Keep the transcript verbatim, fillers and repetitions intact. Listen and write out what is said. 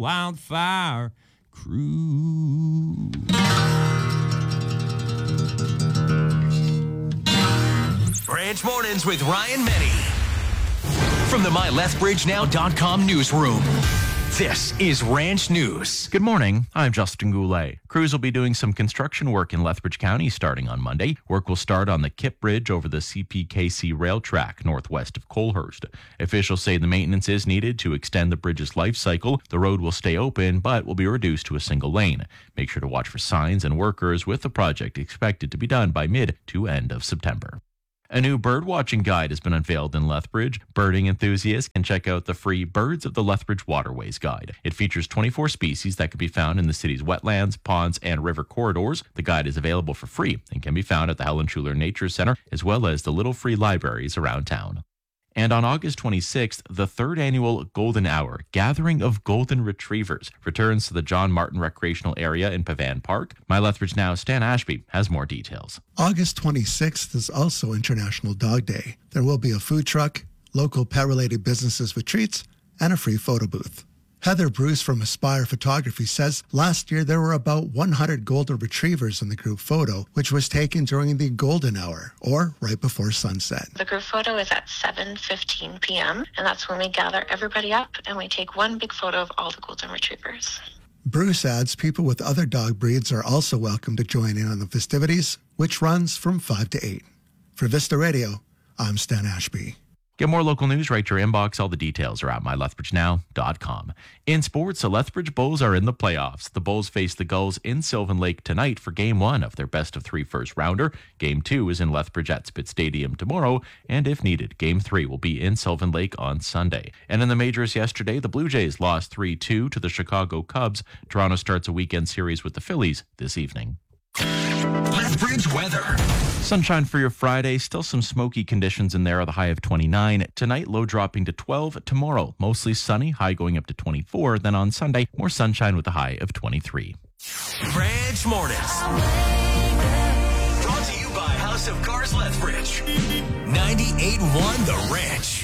Wildfire Crew. Ranch Mornings with Ryan Menny from the my lethbridge now dot com newsroom. This is Ranch News. Good morning. I'm Justin Goulet. Crews will be doing some construction work in Lethbridge County starting on Monday. Work will start on the Kip Bridge over the C P K C rail track northwest of Colehurst. Officials say the maintenance is needed to extend the bridge's life cycle. The road will stay open, but will be reduced to a single lane. Make sure to watch for signs and workers, with the project expected to be done by mid to end of September. A new bird-watching guide has been unveiled in Lethbridge. Birding enthusiasts can check out the free Birds of the Lethbridge Waterways Guide. It features twenty-four species that can be found in the city's wetlands, ponds, and river corridors. The guide is available for free and can be found at the Helen Schuler Nature Center, as well as the little free libraries around town. And on August twenty-sixth, the third annual Golden Hour, Gathering of Golden Retrievers, returns to the John Martin Recreational Area in Pavan Park. My Lethbridge Now, Stan Ashby, has more details. August twenty-sixth is also International Dog Day. There will be a food truck, local pet-related businesses with treats, and a free photo booth. Heather Bruce from Aspire Photography says last year there were about one hundred golden retrievers in the group photo, which was taken during the golden hour, or right before sunset. The group photo is at seven fifteen p.m., and that's when we gather everybody up and we take one big photo of all the golden retrievers. Bruce adds people with other dog breeds are also welcome to join in on the festivities, which runs from five to eight. For Vista Radio, I'm Stan Ashby. Get more local news right to your inbox. All the details are at my lethbridge now dot com. In sports, the Lethbridge Bulls are in the playoffs. The Bulls face the Gulls in Sylvan Lake tonight for Game one of their best-of-three first-rounder. Game two is in Lethbridge at Spitz Stadium tomorrow, and if needed, Game three will be in Sylvan Lake on Sunday. And in the majors yesterday, the Blue Jays lost three two to the Chicago Cubs. Toronto starts a weekend series with the Phillies this evening. Lethbridge weather. Sunshine for your Friday. Still some smoky conditions in there. The high of twenty-nine. Tonight, low dropping to twelve. Tomorrow, mostly sunny. High going up to twenty-four. Then on Sunday, more sunshine with a high of twenty-three. Ranch Mornings. Brought to you by House of Cars Lethbridge. ninety-eight point one The Ranch.